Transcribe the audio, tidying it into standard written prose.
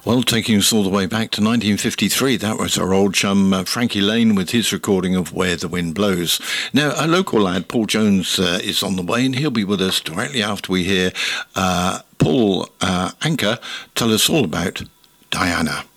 Well, taking us all the way back to 1953, that was our old chum Frankie Lane with his recording of Where the Wind Blows. Now, a local lad, Paul Jones, is on the way, and he'll be with us directly after we hear Paul Anka tell us all about Diana.